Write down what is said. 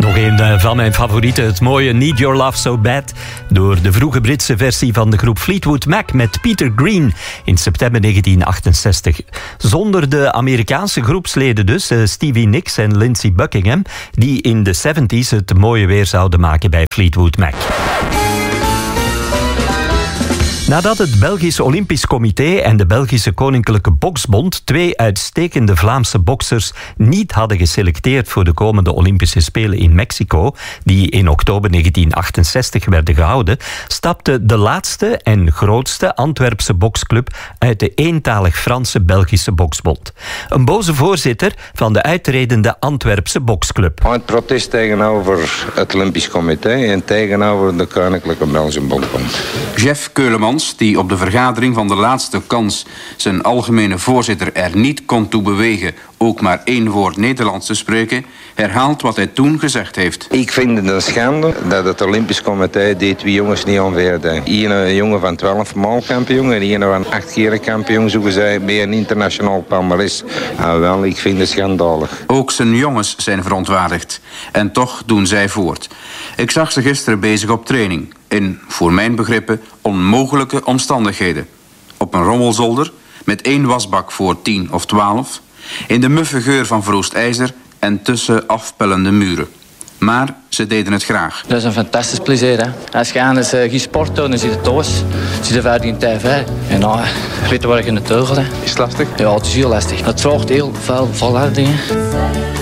Nog een van mijn favorieten, het mooie Need Your Love So Bad, door de vroege Britse versie van de groep Fleetwood Mac met Peter Green in september 1968. Zonder de Amerikaanse groepsleden dus, Stevie Nicks en Lindsey Buckingham, die in de 70s het mooie weer zouden maken bij Fleetwood Mac. Nadat het Belgisch Olympisch Comité en de Belgische Koninklijke Boksbond 2 uitstekende Vlaamse boksers niet hadden geselecteerd voor de komende Olympische Spelen in Mexico, die in oktober 1968 werden gehouden, stapte de laatste en grootste Antwerpse boksclub uit de eentalig Franse Belgische Boksbond. Een boze voorzitter van de uitredende Antwerpse boksclub. Het protest tegenover het Olympisch Comité en tegenover de Koninklijke Belgische Boksbond. Jeff Keulemans, die op de vergadering van de laatste kans zijn algemene voorzitter er niet kon toe bewegen ook maar 1 woord Nederlands te spreken, herhaalt wat hij toen gezegd heeft. Ik vind het een schande dat het Olympisch Comité die 2 jongens niet onweerde. Hier een jongen van 12 maal kampioen en hier van 8 keer kampioen, zoeken zij bij een internationaal palmares. Wel, ik vind het schandalig. Ook zijn jongens zijn verontwaardigd. En toch doen zij voort. Ik zag ze gisteren bezig op training. In, voor mijn begrippen, onmogelijke omstandigheden. Op een rommelzolder, met 1 wasbak voor 10 of 12... in de muffe geur van verroest ijzer en tussen afpellende muren. Maar ze deden het graag. Dat is een fantastisch plezier. Hè? Als je anders geen sport doet, dan zit het thuis. Zit je verder in tv. En dan weet je waar je in de teugel. Hè? Is het lastig? Ja, het is heel lastig. Het vraagt heel veel dingen.